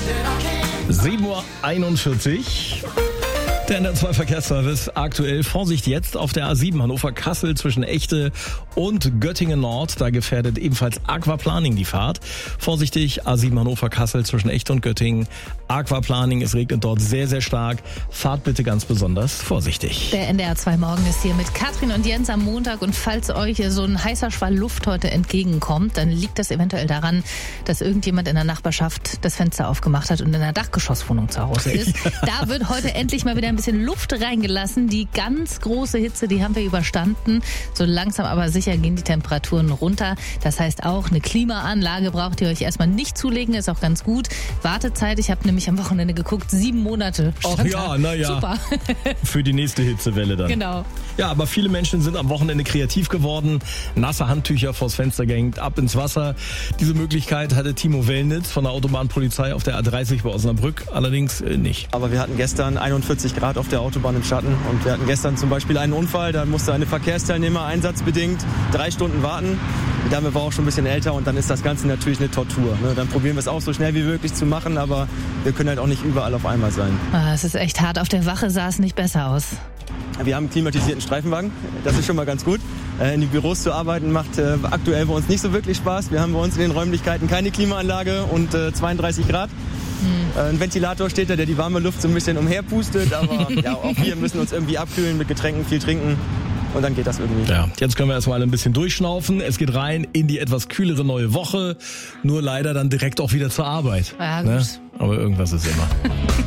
7:41 Uhr. Der NDR2 Verkehrsservice aktuell. Vorsicht jetzt auf der A7 Hannover-Kassel zwischen Echte und Göttingen Nord. Da gefährdet ebenfalls Aquaplaning die Fahrt. Vorsichtig, A7 Hannover-Kassel zwischen Echte und Göttingen. Aquaplaning, es regnet dort sehr, sehr stark. Fahrt bitte ganz besonders vorsichtig. Der NDR2 Morgen ist hier mit Katrin und Jens am Montag. Und falls euch so ein heißer Schwall Luft heute entgegenkommt, dann liegt das eventuell daran, dass irgendjemand in der Nachbarschaft das Fenster aufgemacht hat und in einer Dachgeschosswohnung zu Hause ist. Da wird heute endlich mal wieder ein bisschen Luft reingelassen. Die ganz große Hitze, die haben wir überstanden. So langsam aber sicher gehen die Temperaturen runter. Das heißt auch, eine Klimaanlage braucht ihr euch erstmal nicht zulegen, ist auch ganz gut. Wartezeit, ich habe nämlich am Wochenende geguckt, 7 Monate. Ach ja, naja. Super. Für die nächste Hitzewelle dann. Genau. Ja, aber viele Menschen sind am Wochenende kreativ geworden. Nasse Handtücher vors Fenster gehängt, ab ins Wasser. Diese Möglichkeit hatte Timo Wellnitz von der Autobahnpolizei auf der A30 bei Osnabrück allerdings nicht. Aber wir hatten gestern 41 Grad auf der Autobahn im Schatten und wir hatten gestern zum Beispiel einen Unfall, da musste eine Verkehrsteilnehmer einsatzbedingt 3 Stunden warten. Die Dame war auch schon ein bisschen älter und dann ist das Ganze natürlich eine Tortur. Dann probieren wir es auch so schnell wie möglich zu machen, aber wir können halt auch nicht überall auf einmal sein. Es ist echt hart. Auf der Wache sah es nicht besser aus. Wir haben einen klimatisierten Streifenwagen, das ist schon mal ganz gut. In die Büros zu arbeiten macht aktuell bei uns nicht so wirklich Spaß. Wir haben bei uns in den Räumlichkeiten keine Klimaanlage und 32 Grad. Ein Ventilator steht da, der die warme Luft so ein bisschen umherpustet, aber ja, auch wir müssen uns irgendwie abkühlen mit Getränken, viel trinken und dann geht das irgendwie. Ja, jetzt können wir erstmal ein bisschen durchschnaufen. Es geht rein in die etwas kühlere neue Woche, nur leider dann direkt auch wieder zur Arbeit. Ja, gut. Ne? Aber irgendwas ist immer.